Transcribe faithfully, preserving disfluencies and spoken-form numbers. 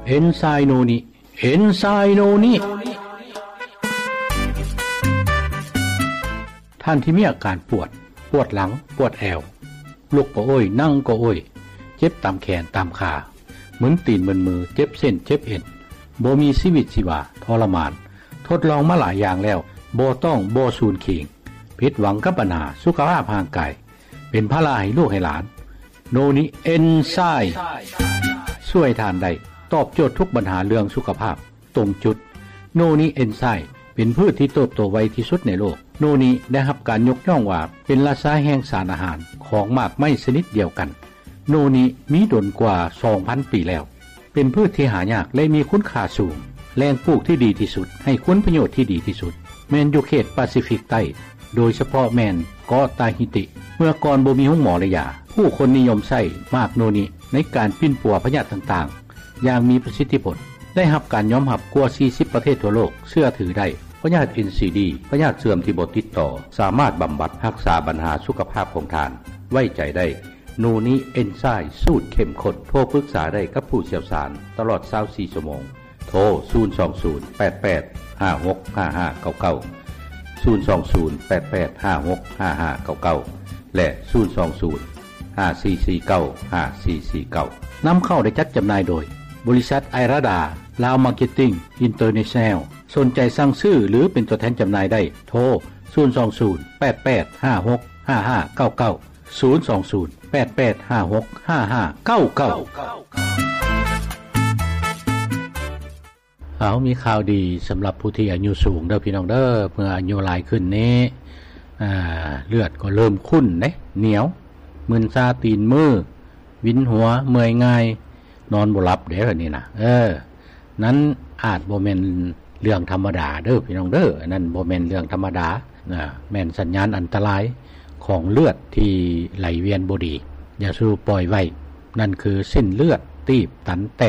เอนไซโนนิเอนไซโนนิท่านที่มีอาการปวดปวดหลังปวดแอวลุกก็โอ้ยนั่งก็โอ้ยเจ็บตามแขนตามขาเหมือนตีนเหมือนมือเจ็บเส้นเจ็บเอ็นบ่มีชีวิตชีวาทรมานทดลองมาหลายอย่างแล้วบ่ต้องบ่สูญขิงผิดหวังกับปัญหาสุขภาพร่างกายเป็นภาระให้ลูกให้หลานโนนิเอนไซม์ช่วยทานได้ตอบโจทย์ทุกปัญหาเรื่องสุขภาพตรงจุดโนนิเอนไซม์เป็นพืชที่เติบโตไวที่สุดในโลกโนนิได้รับการยกย่องว่าเป็นราชาแห่งสารอาหารของหมากไม้ชนิดเดียวกันโนนิมีดนกว่า สองพัน ปีแล้วเป็นพืชที่หายากและมีคุณค่าสูงแหล่งปลูกที่ดีที่สุดให้คุณประโยชน์ที่ดีที่สุดแม่นอยู่เขตแปซิฟิกใต้โดยเฉพาะแม่นเกาะตาฮิติเมื่อก่อนบ่มีห้องหมอระยาผู้คนนิยมใช้มากโนนิในการปิ้นปัวพยาธิต่างๆอย่างมีประสิทธิผลได้รับการยอมรับกว่าสี่สิบประเทศทั่วโลกเชื่อถือได้พยาธิ เอ็น ซี ดี พยาธิเสื่อมที่บ่ติดต่อสามารถบำบัดรักษาปัญหาสุขภาพของทานไว้ใจได้โนนิเอนไซม์สูตรเข้มข้นโทรปรึกษาได้กับผู้เชี่ยวชาญตลอดยี่สิบสี่ชั่วโมงโทรศูนย์ สอง ศูนย์ แปด แปด ห้า หก ห้า ห้า เก้า เก้า ศูนย์ สอง ศูนย์ แปด แปด ห้า หก ห้า ห้า เก้า เก้าและศูนย์ สอง ศูนย์ ห้า สี่ สี่ เก้า ห้า สี่ สี่ เก้านำเข้าได้จัดจำหน่ายโดยบริษัทไอราดาลาวมาร์เก็ตติ้งอินเตอร์เนชั่นแนลสนใจสั่งซื้อหรือเป็นตัวแทนจำหน่ายได้โทรศูนย์ สอง ศูนย์ แปด แปด ห้า หก ห้า ห้า เก้า เก้า ศูนย์ สอง ศูนย์ แปด แปด ห้า หก ห้า ห้า เก้า เก้าเอามีข่าวดีสำหรับผู้ที่อายุสูงเด้อพี่น้องเด้อเมื่ออายุหลายขึ้นนี้อ่าเลือดก็เริ่มขุ่นเด้เหนียวมึนซาตีนมือวินหัวเมื่อยง่ายนอนบ่หลับเด้อนี่นะเออนั้นอาจบ่แม่นเรื่องธรรมดาเด้อพี่น้องเด้อนั่นบ่แม่นเรื่องธรรมดานะแม่นสัญญาณอันตรายของเลือดที่ไหลเวียนบ่ดีอย่าสู้ปล่อยไว้นั่นคือเส้นเลือดตีบตันแต